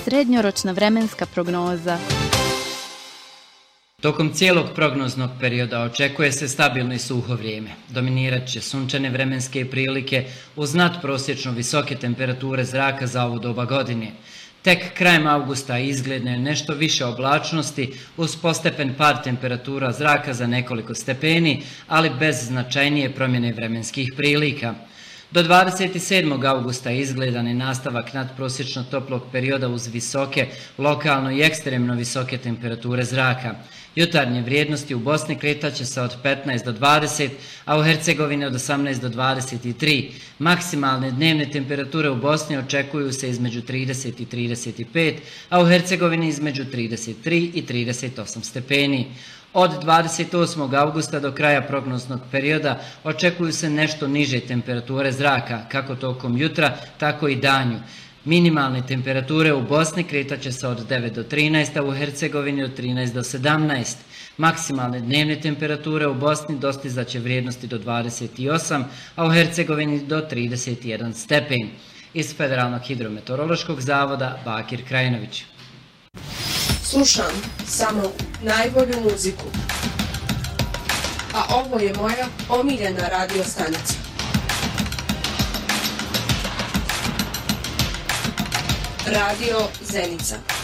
Srednjoročna vremenska prognoza. Tokom cijelog prognoznog perioda očekuje se stabilno i suho vrijeme. Dominirat će sunčane vremenske prilike uz nadprosječno visoke temperature zraka za ovu doba godine. Tek krajem avgusta izgledno je nešto više oblačnosti uz postepen pad temperatura zraka za nekoliko stepeni, ali bez značajnije promjene vremenskih prilika. Do 27. augusta izgledan je nastavak nadprosječno toplog perioda uz visoke, lokalno i ekstremno visoke temperature zraka. Jutarnje vrijednosti u Bosni kretat će se od 15 do 20, a u Hercegovini od 18 do 23. Maksimalne dnevne temperature u Bosni očekuju se između 30 i 35, a u Hercegovini između 33 i 38 stepeni. Od 28. augusta do kraja prognoznog perioda očekuju se nešto niže temperature zraka, kako tokom jutra, tako i danju. Minimalne temperature u Bosni kretat će se od 9 do 13, a u Hercegovini od 13 do 17. Maksimalne dnevne temperature u Bosni dostizat će vrijednosti do 28, a u Hercegovini do 31 stepen. Iz Federalnog hidrometeorološkog zavoda Bakir Krajinović. Slušam samo najbolju muziku. A ovo je moja omiljena radio stanica. Radio Zenica.